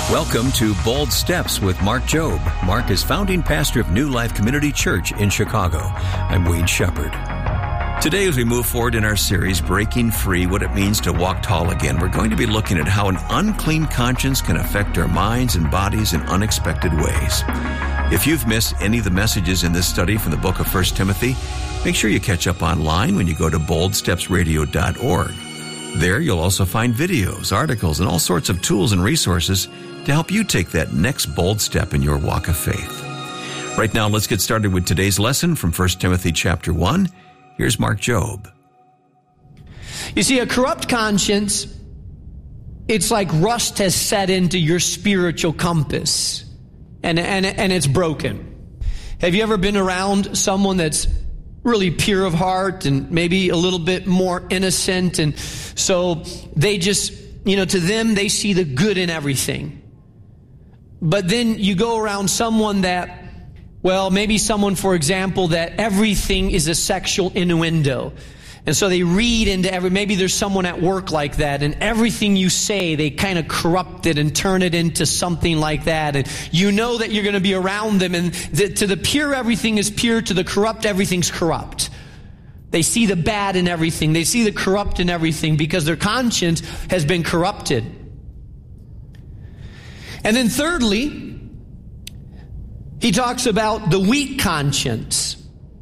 Welcome to Bold Steps with Mark Jobe. Mark is founding pastor of New Life Community Church in Chicago. I'm Wade Shepard. Today, as we move forward in our series, Breaking Free, What It Means to Walk Tall Again, we're going to be looking at how an unclean conscience can affect our minds and bodies in unexpected ways. If you've missed any of the messages in this study from the book of 1 Timothy, make sure you catch up online when you go to boldstepsradio.org. There, you'll also find videos, articles, and all sorts of tools and resources to help you take that next bold step in your walk of faith. Right now, let's get started with today's lesson from 1 Timothy chapter 1. Here's Mark Jobe. You see, a corrupt conscience, it's like rust has set into your spiritual compass, and it's broken. Have you ever been around someone that's really pure of heart and maybe a little bit more innocent, and so they just, to them, they see the good in everything. But then you go around someone that, maybe someone, for example, that everything is a sexual innuendo. And so they read into maybe there's someone at work like that, and everything you say, they kind of corrupt it and turn it into something like that. And you know that you're going to be around them, and to the pure, everything is pure. To the corrupt, everything's corrupt. They see the bad in everything. They see the corrupt in everything because their conscience has been corrupted. And then thirdly, he talks about the weak conscience.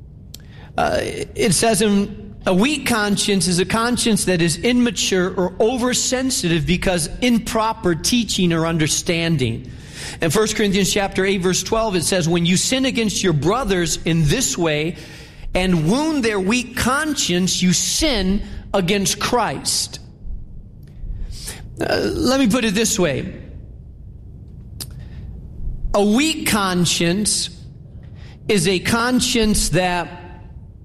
It says a weak conscience is a conscience that is immature or oversensitive because improper teaching or understanding. In 1 Corinthians chapter 8, verse 12, it says, when you sin against your brothers in this way and wound their weak conscience, you sin against Christ. Let me put it this way. A weak conscience is a conscience that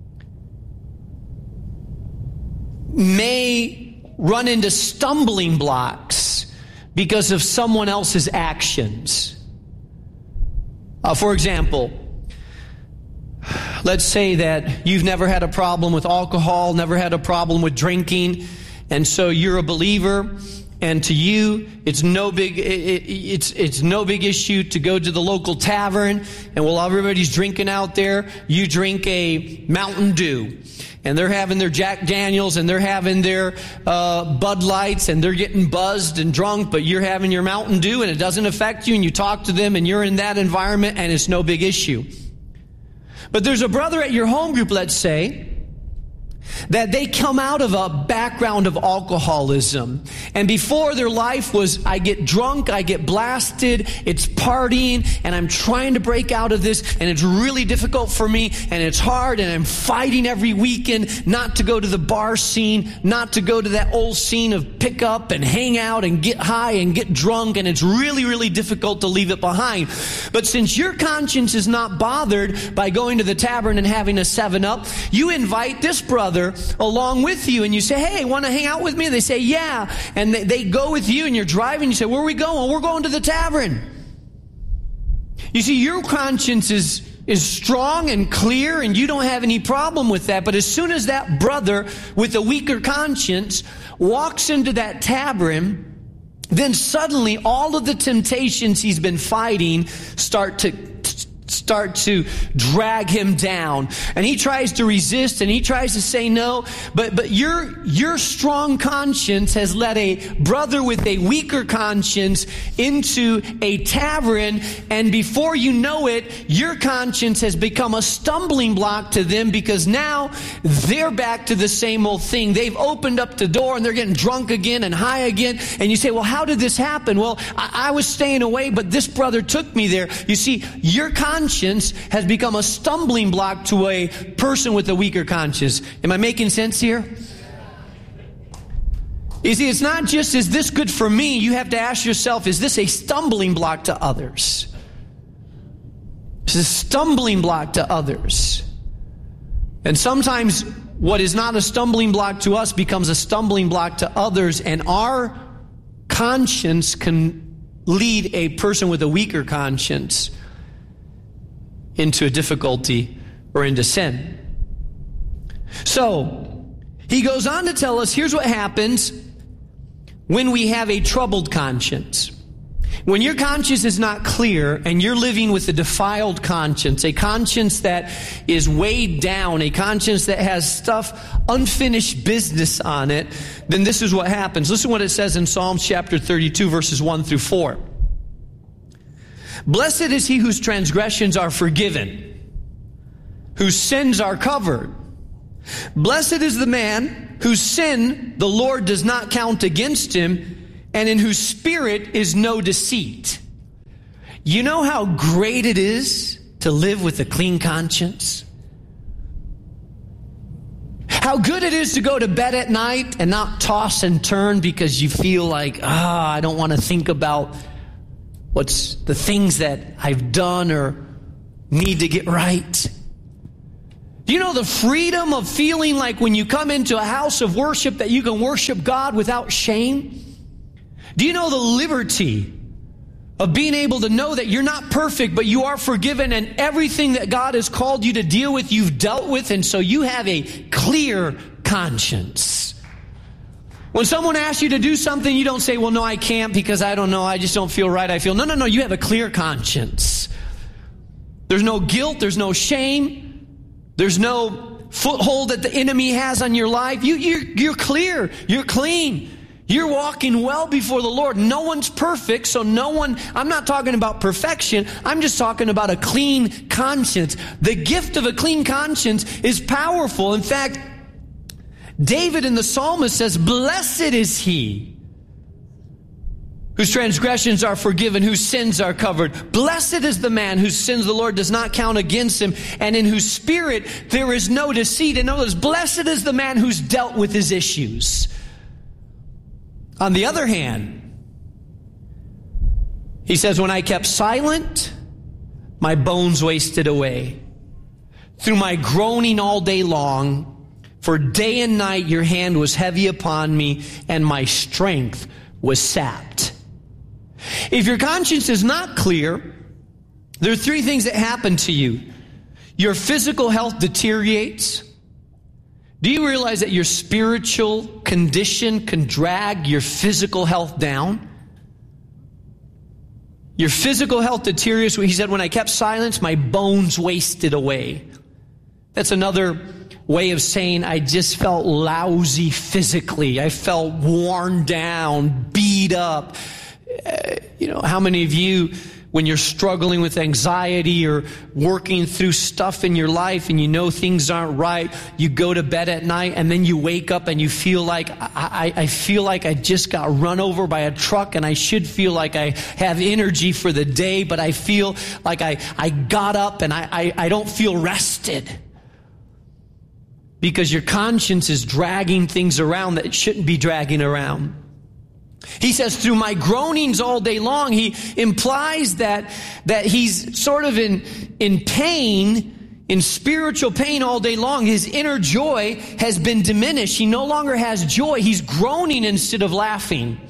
may run into stumbling blocks because of someone else's actions. For example, let's say that you've never had a problem with alcohol, never had a problem with drinking, and so you're a believer. And to you, it's no big issue to go to the local tavern, and while everybody's drinking out there, you drink a Mountain Dew. And they're having their Jack Daniels, and they're having their Bud Lights, and they're getting buzzed and drunk, but you're having your Mountain Dew, and it doesn't affect you, and you talk to them, and you're in that environment, and it's no big issue. But there's a brother at your home group, let's say, that they come out of a background of alcoholism. And before, their life was, I get drunk, I get blasted, it's partying, and I'm trying to break out of this, and it's really difficult for me, and it's hard, and I'm fighting every weekend not to go to the bar scene, not to go to that old scene of pick up and hang out and get high and get drunk, and it's really, really difficult to leave it behind. But since your conscience is not bothered by going to the tavern and having a 7-Up, you invite this brother along with you, and you say, hey, want to hang out with me? And they say, yeah. And they go with you, and you're driving. You say, where are we going? We're going to the tavern. You see, your conscience is strong and clear, and you don't have any problem with that. But as soon as that brother with a weaker conscience walks into that tavern, then suddenly all of the temptations he's been fighting start to drag him down, and he tries to resist, and he tries to say no, but your strong conscience has led a brother with a weaker conscience into a tavern, and before you know it, your conscience has become a stumbling block to them, because now they're back to the same old thing. They've opened up the door, and they're getting drunk again and high again, and you say, well, how did this happen? Well, I was staying away, but this brother took me there. You see, your conscience has become a stumbling block to a person with a weaker conscience. Am I making sense here? You see, it's not just, is this good for me? You have to ask yourself, is this a stumbling block to others? It's a stumbling block to others. And sometimes what is not a stumbling block to us becomes a stumbling block to others, and our conscience can lead a person with a weaker conscience into a difficulty or into sin. So, he goes on to tell us, here's what happens when we have a troubled conscience. When your conscience is not clear and you're living with a defiled conscience, a conscience that is weighed down, a conscience that has stuff, unfinished business on it, then this is what happens. Listen to what it says in Psalms chapter 32, verses 1 through 4. Blessed is he whose transgressions are forgiven, whose sins are covered. Blessed is the man whose sin the Lord does not count against him, and in whose spirit is no deceit. You know how great it is to live with a clean conscience? How good it is to go to bed at night and not toss and turn because you feel like, I don't want to think about what's the things that I've done or need to get right. Do you know the freedom of feeling like when you come into a house of worship that you can worship God without shame? Do you know the liberty of being able to know that you're not perfect, but you are forgiven, and everything that God has called you to deal with, you've dealt with, and so you have a clear conscience? When someone asks you to do something, you don't say, well, no, I can't because I don't know, I just don't feel right, I feel. No, you have a clear conscience. There's no guilt, there's no shame, there's no foothold that the enemy has on your life. You're clear, you're clean. You're walking well before the Lord. No one's perfect, so I'm not talking about perfection. I'm just talking about a clean conscience. The gift of a clean conscience is powerful. In fact, David in the psalmist says, blessed is he whose transgressions are forgiven, whose sins are covered. Blessed is the man whose sins the Lord does not count against him, and in whose spirit there is no deceit. In other words, blessed is the man who's dealt with his issues. On the other hand, he says, when I kept silent, my bones wasted away. Through my groaning all day long, for day and night your hand was heavy upon me, and my strength was sapped. If your conscience is not clear, there are three things that happen to you. Your physical health deteriorates. Do you realize that your spiritual condition can drag your physical health down? Your physical health deteriorates. He said, when I kept silence, my bones wasted away. That's another way of saying I just felt lousy physically. I felt worn down, beat up. How many of you, when you're struggling with anxiety or working through stuff in your life and you know things aren't right, you go to bed at night and then you wake up and you feel like, I feel like I just got run over by a truck, and I should feel like I have energy for the day, but I feel like I got up and I don't feel rested. Because your conscience is dragging things around that it shouldn't be dragging around. He says, through my groanings all day long, he implies that he's sort of in pain, in spiritual pain all day long. His inner joy has been diminished. He no longer has joy. He's groaning instead of laughing.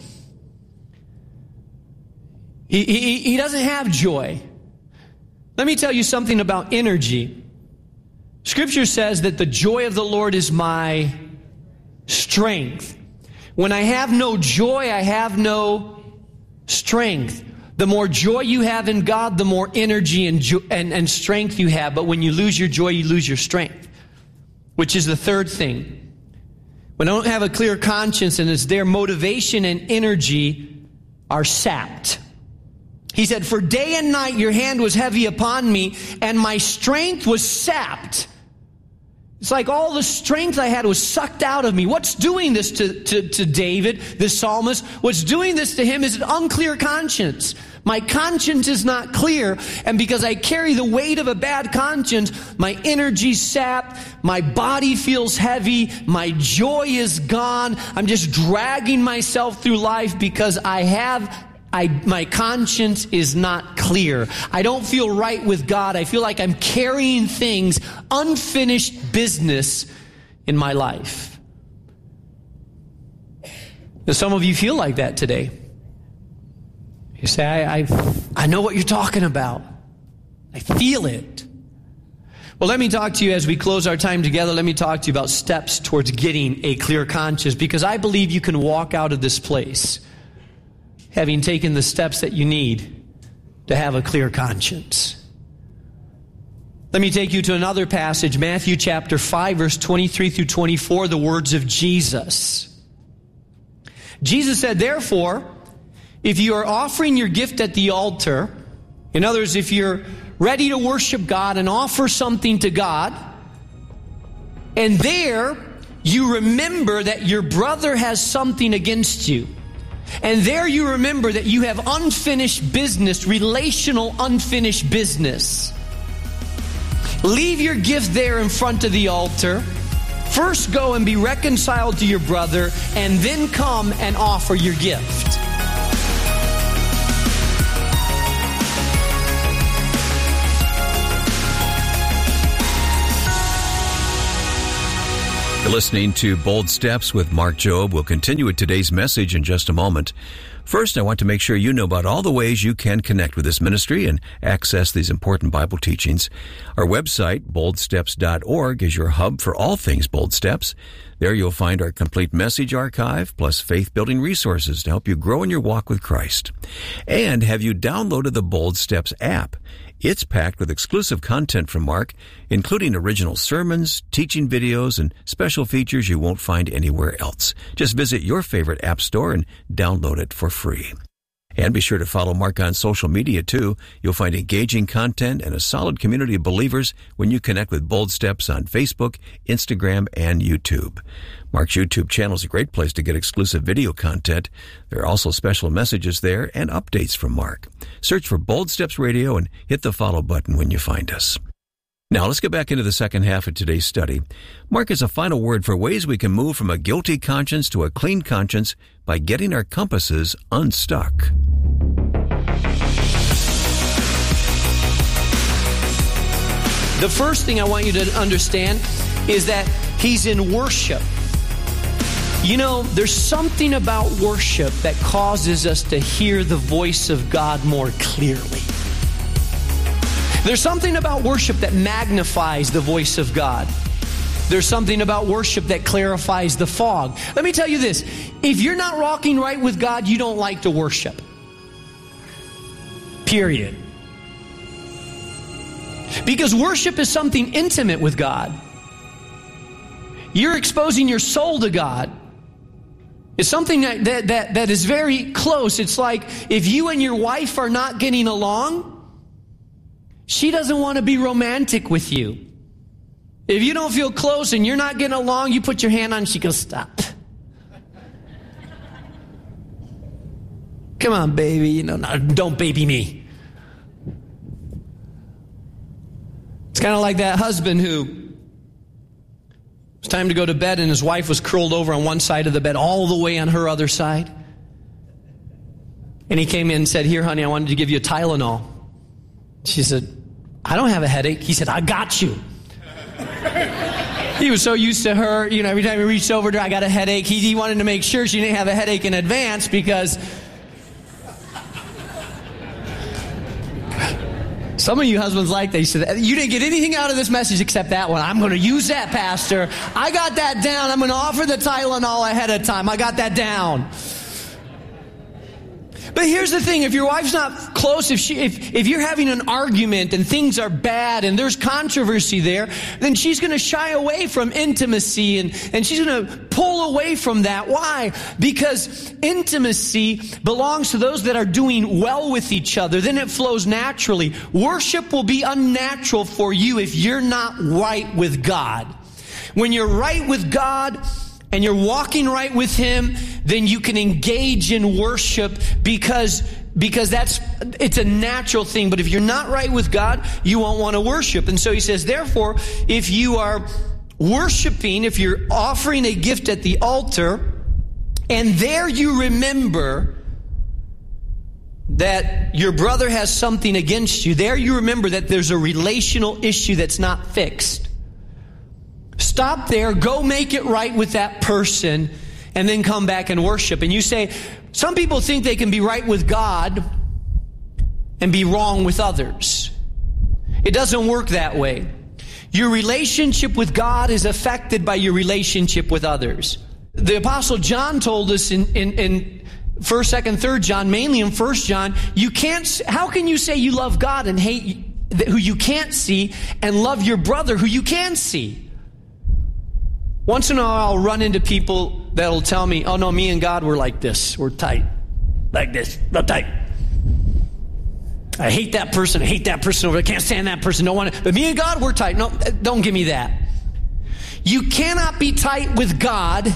He doesn't have joy. Let me tell you something about energy. Scripture says that the joy of the Lord is my strength. When I have no joy, I have no strength. The more joy you have in God, the more energy and strength you have. But when you lose your joy, you lose your strength, which is the third thing. When I don't have a clear conscience and it's there, motivation and energy are sapped. He said, for day and night your hand was heavy upon me, and my strength was sapped. It's like all the strength I had was sucked out of me. What's doing this to David, the psalmist? What's doing this to him is an unclear conscience. My conscience is not clear, and because I carry the weight of a bad conscience, my energy's sapped, my body feels heavy, my joy is gone. I'm just dragging myself through life because my conscience is not clear. I don't feel right with God. I feel like I'm carrying things, unfinished business in my life. Now, some of you feel like that today. You say, I know what you're talking about. I feel it. Well, let me talk to you as we close our time together. Let me talk to you about steps towards getting a clear conscience, because I believe you can walk out of this place having taken the steps that you need to have a clear conscience. Let me take you to another passage, Matthew chapter 5, verse 23 through 24, the words of Jesus. Jesus said, therefore, if you are offering your gift at the altar, in other words, if you're ready to worship God and offer something to God, and there you remember that your brother has something against you, and there you remember that you have unfinished business, relational unfinished business, leave your gift there in front of the altar. First go and be reconciled to your brother, and then come and offer your gift. You're listening to Bold Steps with Mark Jobe. We'll continue with today's message in just a moment. First, I want to make sure you know about all the ways you can connect with this ministry and access these important Bible teachings. Our website, boldsteps.org, is your hub for all things Bold Steps. There you'll find our complete message archive, plus faith-building resources to help you grow in your walk with Christ. And have you downloaded the Bold Steps app? It's packed with exclusive content from Mark, including original sermons, teaching videos, and special features you won't find anywhere else. Just visit your favorite app store and download it for free. And be sure to follow Mark on social media, too. You'll find engaging content and a solid community of believers when you connect with Bold Steps on Facebook, Instagram, and YouTube. Mark's YouTube channel is a great place to get exclusive video content. There are also special messages there and updates from Mark. Search for Bold Steps Radio and hit the follow button when you find us. Now, let's get back into the second half of today's study. Mark has a final word for ways we can move from a guilty conscience to a clean conscience by getting our compasses unstuck. The first thing I want you to understand is that he's in worship. You know, there's something about worship that causes us to hear the voice of God more clearly. There's something about worship that magnifies the voice of God. There's something about worship that clarifies the fog. Let me tell you this. If you're not walking right with God, you don't like to worship. Period. Because worship is something intimate with God. You're exposing your soul to God. It's something that is very close. It's like if you and your wife are not getting along, she doesn't want to be romantic with you. If you don't feel close and you're not getting along, you put your hand on, she goes, stop. Come on, baby. No, don't baby me. It's kind of like that husband who it's time to go to bed and his wife was curled over on one side of the bed all the way on her other side. And he came in and said, here, honey, I wanted to give you a Tylenol. She said, I don't have a headache. He said, I got you. He was so used to her, you know, every time he reached over to her, I got a headache. He wanted to make sure she didn't have a headache in advance because some of you husbands like that. You said, you didn't get anything out of this message except that one. I'm going to use that, Pastor. I got that down. I'm going to offer the Tylenol ahead of time. I got that down. But here's the thing, if your wife's not close, if you're having an argument and things are bad and there's controversy there, then she's going to shy away from intimacy and she's going to pull away from that. Why? Because intimacy belongs to those that are doing well with each other. Then it flows naturally. Worship will be unnatural for you if you're not right with God. When you're right with God, and you're walking right with Him, then you can engage in worship because it's a natural thing. But if you're not right with God, you won't want to worship. And so he says, therefore, if you are worshiping, if you're offering a gift at the altar, and there you remember that your brother has something against you, there you remember that there's a relational issue that's not fixed. Stop there, go make it right with that person, and then come back and worship. And you say, some people think they can be right with God and be wrong with others. It doesn't work that way. Your relationship with God is affected by your relationship with others. The Apostle John told us in 1st, 2nd, 3rd John, mainly in 1 John, how can you say you love God and hate who you can't see and love your brother who you can see? Once in a while I'll run into people that'll tell me, oh no, me and God, we're like this. We're tight. Like this. Real tight. I hate that person. I hate that person over there. I can't stand that person. Don't want it. But me and God, we're tight. No, don't give me that. You cannot be tight with God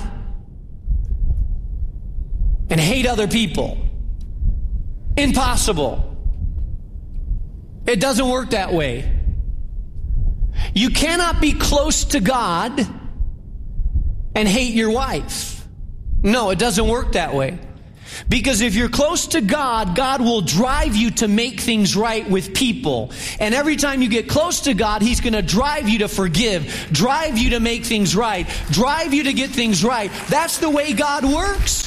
and hate other people. Impossible. It doesn't work that way. You cannot be close to God and hate your wife. No, it doesn't work that way. Because if you're close to God, God will drive you to make things right with people. And every time you get close to God, He's going to drive you to forgive, drive you to make things right, drive you to get things right. That's the way God works.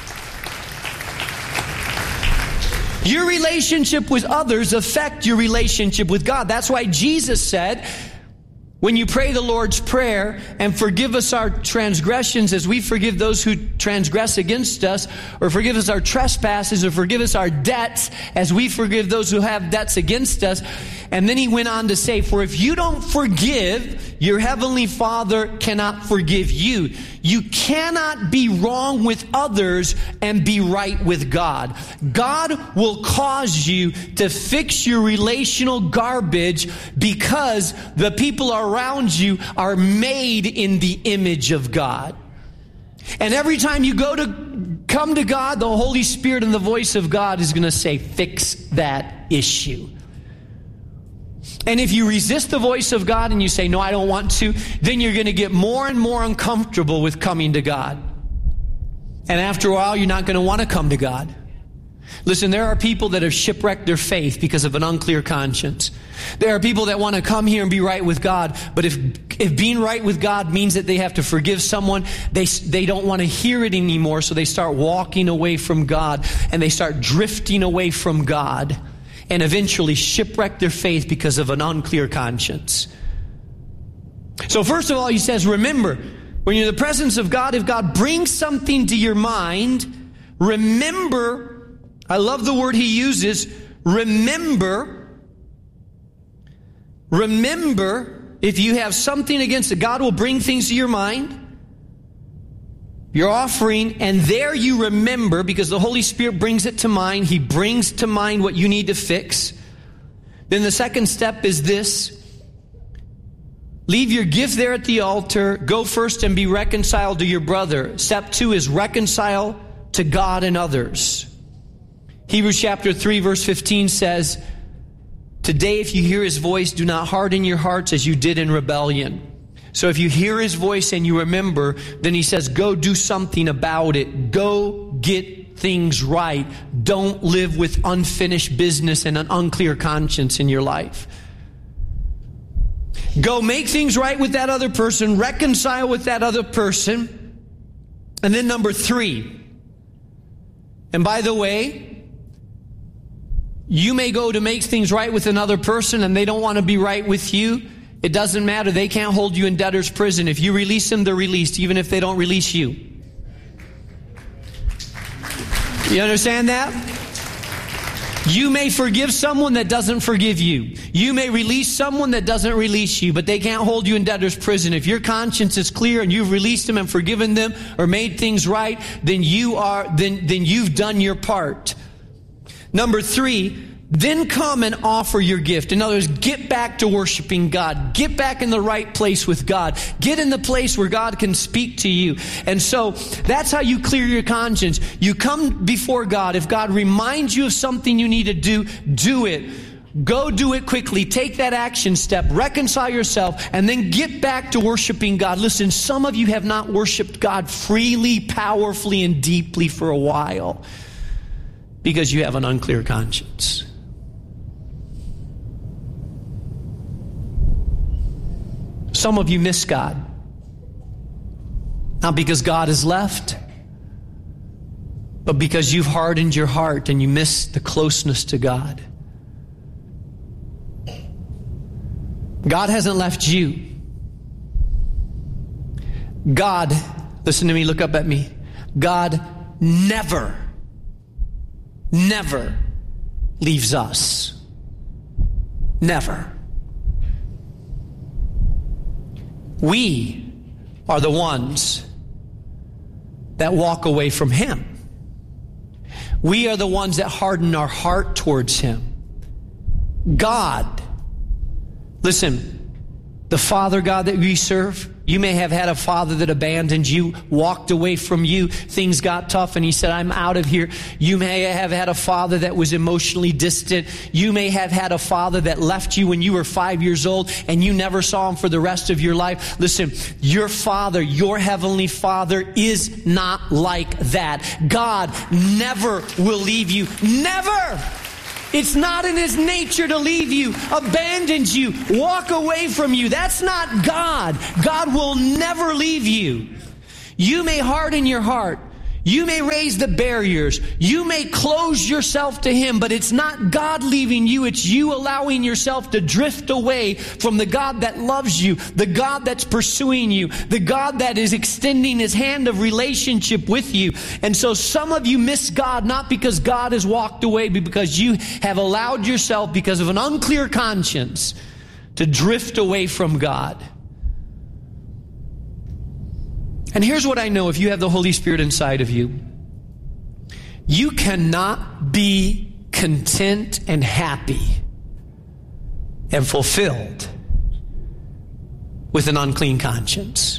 Your relationship with others affect your relationship with God. That's why Jesus said, when you pray the Lord's Prayer, and forgive us our transgressions as we forgive those who transgress against us, or forgive us our trespasses, or forgive us our debts as we forgive those who have debts against us. And then He went on to say, for if you don't forgive, your heavenly Father cannot forgive you. You cannot be wrong with others and be right with God. God will cause you to fix your relational garbage because the people around you are made in the image of God. And every time you come to God, the Holy Spirit and the voice of God is going to say, fix that issue. And if you resist the voice of God and you say, no, I don't want to, then you're going to get more and more uncomfortable with coming to God. And after a while, you're not going to want to come to God. Listen, there are people that have shipwrecked their faith because of an unclear conscience. There are people that want to come here and be right with God, but if being right with God means that they have to forgive someone, they don't want to hear it anymore, so they start walking away from God, and they start drifting away from God, and eventually shipwreck their faith because of an unclear conscience. So first of all, he says, remember, when you're in the presence of God, if God brings something to your mind, remember, I love the word he uses, remember, if you have something against it, God will bring things to your mind, your offering, and there you remember, because the Holy Spirit brings it to mind. He brings to mind what you need to fix. Then the second step is this. Leave your gift there at the altar. Go first and be reconciled to your brother. Step 2 is reconcile to God and others. Hebrews chapter 3 verse 15 says, today if you hear His voice, do not harden your hearts as you did in rebellion. So if you hear His voice and you remember, then he says, go do something about it. Go get things right. Don't live with unfinished business and an unclear conscience in your life. Go make things right with that other person. Reconcile with that other person. And then number 3. And by the way, you may go to make things right with another person and they don't want to be right with you. It doesn't matter. They can't hold you in debtor's prison. If you release them, they're released, even if they don't release you. You understand that? You may forgive someone that doesn't forgive you. You may release someone that doesn't release you, but they can't hold you in debtor's prison. If your conscience is clear and you've released them and forgiven them or made things right, then you've done your part. Number 3, then come and offer your gift. In other words, get back to worshiping God. Get back in the right place with God. Get in the place where God can speak to you. And so that's how you clear your conscience. You come before God. If God reminds you of something you need to do, do it. Go do it quickly. Take that action step. Reconcile yourself. And then get back to worshiping God. Listen, some of you have not worshiped God freely, powerfully, and deeply for a while because you have an unclear conscience. Some of you miss God. Not because God has left, but because you've hardened your heart and you miss the closeness to God. God hasn't left you. God, listen to me, look up at me. God never never leaves us. Never. We are the ones that walk away from Him. We are the ones that harden our heart towards Him. God, listen, the Father God that we serve, you may have had a father that abandoned you, walked away from you. Things got tough and he said, I'm out of here. You may have had a father that was emotionally distant. You may have had a father that left you when you were 5 years old and you never saw him for the rest of your life. Listen, your Father, your Heavenly Father is not like that. God never will leave you. Never! It's not in His nature to leave you, abandon you, walk away from you. That's not God. God will never leave you. You may harden your heart. You may raise the barriers. You may close yourself to Him, but it's not God leaving you. It's you allowing yourself to drift away from the God that loves you, the God that's pursuing you, the God that is extending His hand of relationship with you. And so some of you miss God not because God has walked away, but because you have allowed yourself, because of an unclear conscience, to drift away from God. And here's what I know, if you have the Holy Spirit inside of you, you cannot be content and happy and fulfilled with an unclean conscience.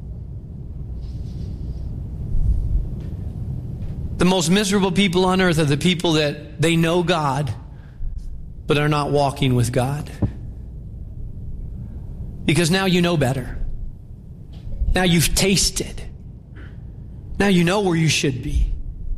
The most miserable people on earth are the people that they know God, but are not walking with God. Because now you know better. Now you've tasted. Now you know where you should be.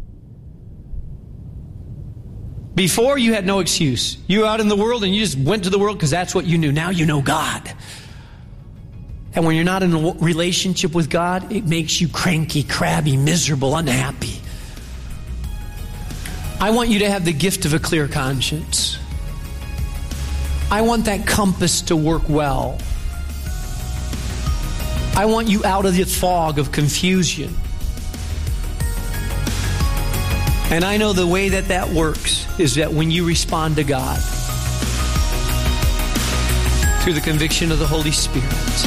Before, you had no excuse. You were out in the world and you just went to the world because that's what you knew. Now you know God. And when you're not in a relationship with God, it makes you cranky, crabby, miserable, unhappy. I want you to have the gift of a clear conscience. I want that compass to work well. I want you out of the fog of confusion. And I know the way that works is that when you respond to God through the conviction of the Holy Spirit.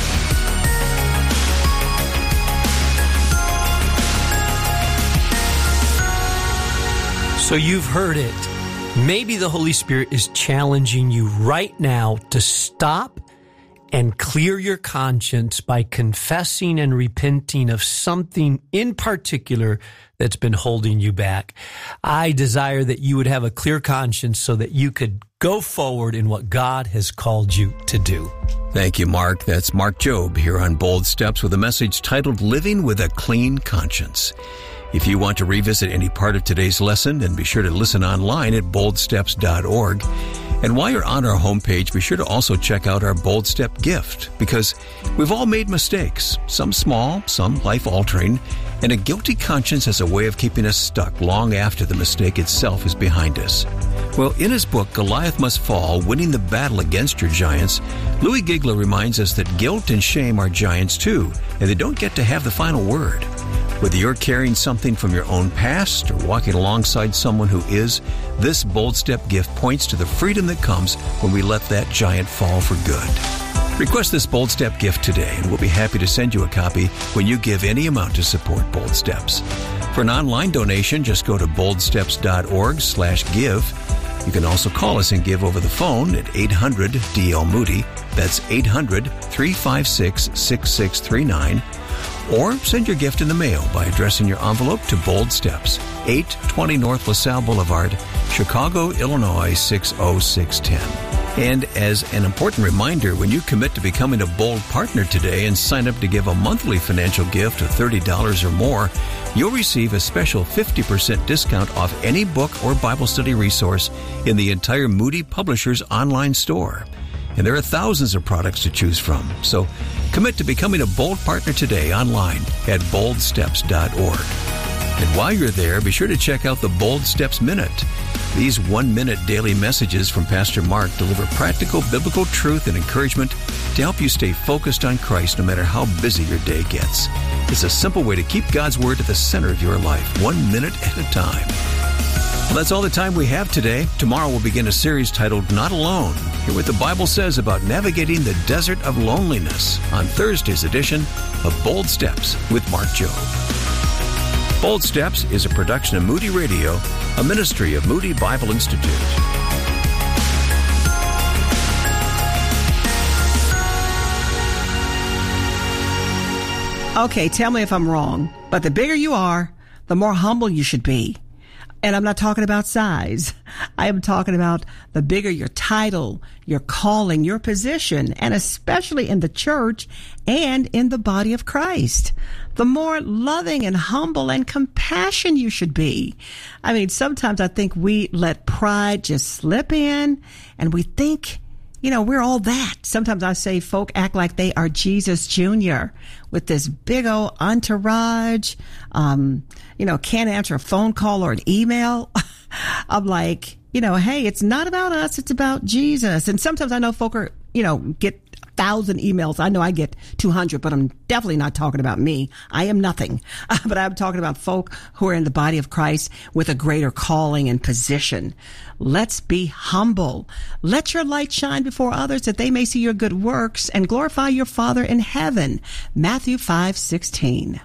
So you've heard it. Maybe the Holy Spirit is challenging you right now to stop and clear your conscience by confessing and repenting of something in particular that's been holding you back. I desire that you would have a clear conscience so that you could go forward in what God has called you to do. Thank you, Mark. That's Mark Jobe here on Bold Steps with a message titled Living with a Clean Conscience. If you want to revisit any part of today's lesson, then be sure to listen online at boldsteps.org. And while you're on our homepage, be sure to also check out our Bold Step gift, because we've all made mistakes, some small, some life-altering, and a guilty conscience has a way of keeping us stuck long after the mistake itself is behind us. Well, in his book, Goliath Must Fall, Winning the Battle Against Your Giants, Louis Gigler reminds us that guilt and shame are giants too, and they don't get to have the final word. Whether you're carrying something from your own past or walking alongside someone who is, this Bold Step gift points to the freedom that comes when we let that giant fall for good. Request this Bold Step gift today, and we'll be happy to send you a copy when you give any amount to support Bold Steps. For an online donation, just go to boldsteps.org/give. You can also call us and give over the phone at 800-DL-MOODY. That's 800-356-6639. Or send your gift in the mail by addressing your envelope to Bold Steps, 820 North LaSalle Boulevard, Chicago, Illinois, 60610. And as an important reminder, when you commit to becoming a Bold partner today and sign up to give a monthly financial gift of $30 or more, you'll receive a special 50% discount off any book or Bible study resource in the entire Moody Publishers online store. And there are thousands of products to choose from. So commit to becoming a Bold partner today online at boldsteps.org. And while you're there, be sure to check out the Bold Steps Minute. These 1-minute daily messages from Pastor Mark deliver practical biblical truth and encouragement to help you stay focused on Christ no matter how busy your day gets. It's a simple way to keep God's Word at the center of your life, 1 minute at a time. Well, that's all the time we have today. Tomorrow we'll begin a series titled Not Alone. Hear what the Bible says about navigating the desert of loneliness on Thursday's edition of Bold Steps with Mark Jobe. Bold Steps is a production of Moody Radio, a ministry of Moody Bible Institute. Okay, tell me if I'm wrong, but the bigger you are, the more humble you should be. And I'm not talking about size. I am talking about the bigger your title, your calling, your position, and especially in the church and in the body of Christ. The more loving and humble and compassionate you should be. I mean, sometimes I think we let pride just slip in and we think, we're all that. Sometimes I say folk act like they are Jesus Jr. with this big old entourage, can't answer a phone call or an email. I'm like, hey, it's not about us. It's about Jesus. And sometimes I know folk are, get 1,000 emails. I know I get 200, but I'm definitely not talking about me. I am nothing. But I'm talking about folk who are in the body of Christ with a greater calling and position. Let's be humble. Let your light shine before others that they may see your good works and glorify your Father in heaven. Matthew 5:16.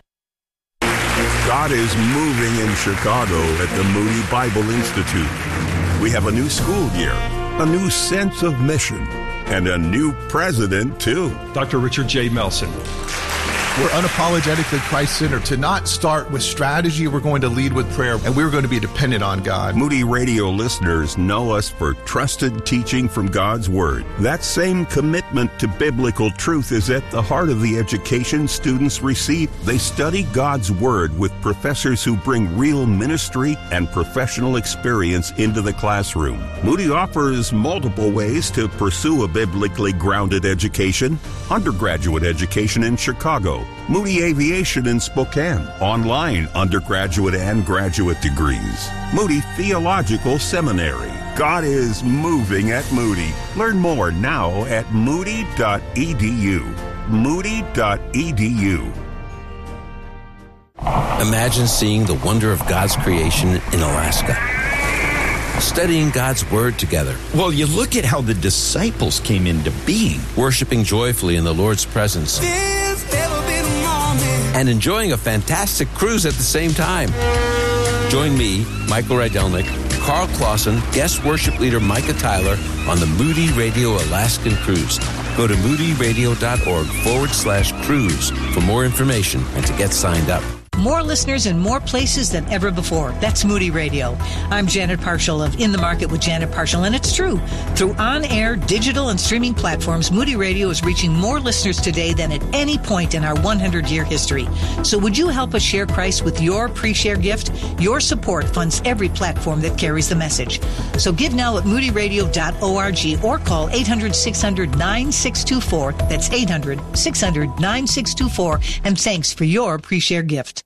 God is moving in Chicago at the Moody Bible Institute. We have a new school year, a new sense of mission, and a new president, too. Dr. Richard J. Melson. We're unapologetically Christ-centered. To not start with strategy, we're going to lead with prayer, and we're going to be dependent on God. Moody Radio listeners know us for trusted teaching from God's Word. That same commitment to biblical truth is at the heart of the education students receive. They study God's Word with professors who bring real ministry and professional experience into the classroom. Moody offers multiple ways to pursue a biblically grounded education. Undergraduate education in Chicago, Moody Aviation in Spokane, online undergraduate and graduate degrees, Moody Theological Seminary. God is moving at Moody. Learn more now at moody.edu. Moody.edu. Imagine seeing the wonder of God's creation in Alaska. Studying God's Word together. Well, you look at how the disciples came into being. Worshiping joyfully in the Lord's presence. And enjoying a fantastic cruise at the same time. Join me, Michael Rydelnik, Carl Clausen, guest worship leader Micah Tyler on the Moody Radio Alaskan Cruise. Go to moodyradio.org/cruise for more information and to get signed up. More listeners in more places than ever before. That's Moody Radio. I'm Janet Parshall of In the Market with Janet Parshall, and it's true. Through on-air, digital, and streaming platforms, Moody Radio is reaching more listeners today than at any point in our 100-year history. So would you help us share Christ with your pre-share gift? Your support funds every platform that carries the message. So give now at moodyradio.org or call 800-600-9624. That's 800-600-9624. And thanks for your pre-share gift.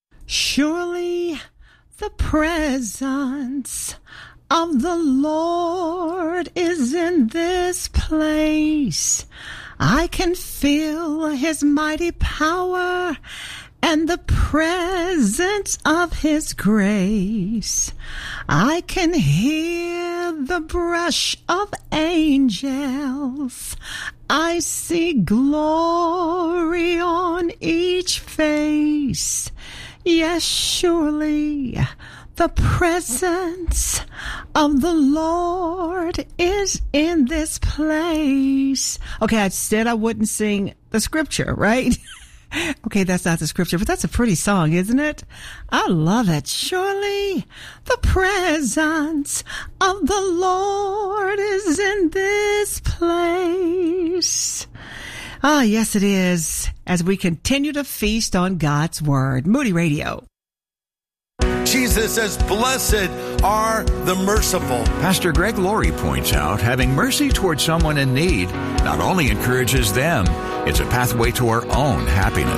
Surely the presence of the Lord is in this place. I can feel his mighty power and the presence of his grace. I can hear the brush of angels. I see glory on each face. Yes, surely the presence of the Lord is in this place. Okay, I said I wouldn't sing the scripture, right? Okay, that's not the scripture, but that's a pretty song, isn't it? I love it. Surely the presence of the Lord is in this place. Ah, yes, it is, as we continue to feast on God's Word. Moody Radio. Jesus says, blessed are the merciful. Pastor Greg Laurie points out having mercy towards someone in need not only encourages them, it's a pathway to our own happiness.